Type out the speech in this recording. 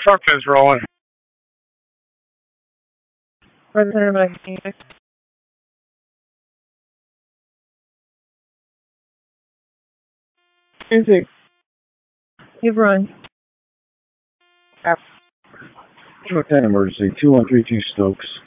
Truck is rolling. President Mechanic. Music. Give run. Truck 10 emergency, 2132 Stokes.